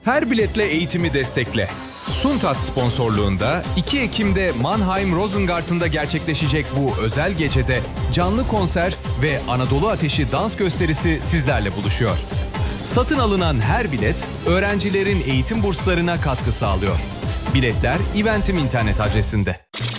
Her biletle eğitimi destekle. Suntat sponsorluğunda 2 Ekim'de Mannheim Rosengarten'da gerçekleşecek bu özel gecede canlı konser ve Anadolu Ateşi dans gösterisi sizlerle buluşuyor. Satın alınan her bilet öğrencilerin eğitim burslarına katkı sağlıyor. Biletler Eventim internet adresinde.